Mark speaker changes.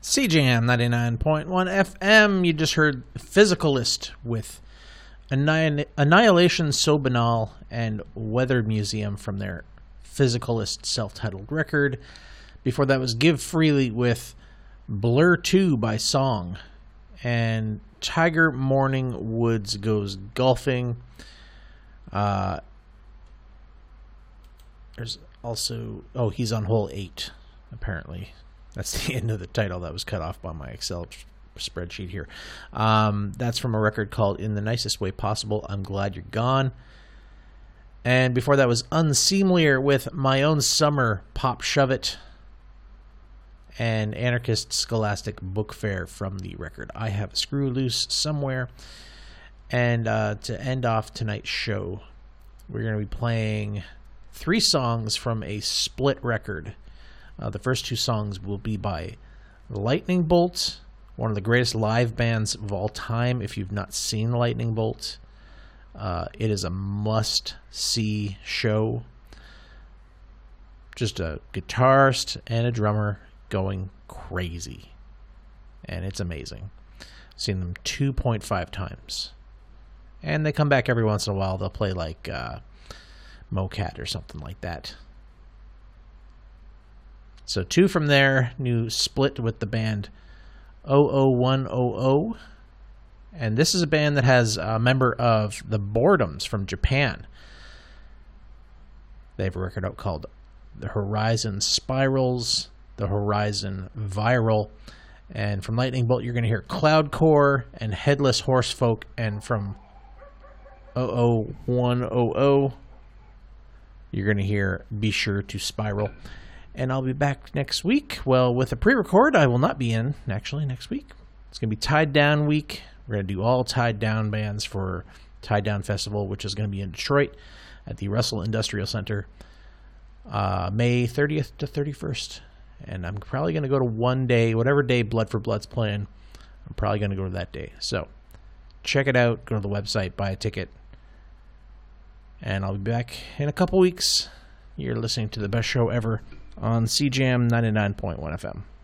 Speaker 1: CJM 99.1 FM. You just heard Physicalist with Annihilation So Banal and Weather Museum from their Physicalist self-titled record. Before that was Give Freely with Blur 2 by Song. And Tiger Morning Woods Goes Golfing. There's also... Oh, he's on hole 8, apparently. That's the end of the title that was cut off by my Excel spreadsheet here. That's from a record called In the Nicest Way Possible, I'm Glad You're Gone. And before that was Unseemlier with My Own Summer, Pop Shove It. And Anarchist Scholastic Book Fair from the record I Have a Screw Loose Somewhere. And to end off tonight's show, we're going to be playing 3 songs from a split record. The first 2 songs will be by Lightning Bolt, one of the greatest live bands of all time. If you've not seen Lightning Bolt, it is a must-see show. Just a guitarist and a drummer going crazy. And it's amazing. I've seen them 2.5 times. And they come back every once in a while. They'll play like Mocat or something like that. So 2 from there, new split with the band 00100. And this is a band that has a member of the Boredoms from Japan. They have a record out called The Horizon Spirals, The Horizon Viral. And from Lightning Bolt, you're going to hear Cloudcore and Headless Horsefolk. And from 00100, you're going to hear Be Sure to Spiral. And I'll be back next week. Well, with a pre-record, I will not be in, actually, next week. It's going to be Tied Down week. We're going to do all Tied Down bands for Tied Down Festival, which is going to be in Detroit at the Russell Industrial Center, May 30th to 31st. And I'm probably going to go to one day, whatever day Blood for Blood's playing, I'm probably going to go to that day. So check it out. Go to the website, buy a ticket. And I'll be back in a couple weeks. You're listening to the best show ever on CJM 99.1 FM.